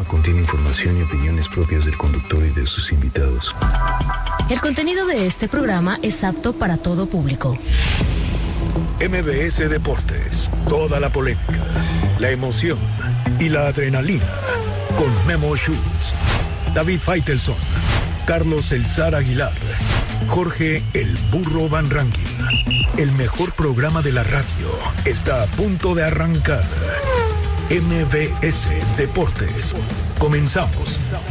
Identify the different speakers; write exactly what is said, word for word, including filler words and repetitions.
Speaker 1: contiene información y opiniones propias del conductor y de sus invitados.
Speaker 2: El contenido de este programa es apto para todo público.
Speaker 3: M B S Deportes, toda la polémica, la emoción y la adrenalina, con Memo Schutz, David Faitelson, Carlos El Zar Aguilar, Jorge El Burro Van Rankin. El mejor programa de la radio está a punto de arrancar. M B S Deportes. Comenzamos.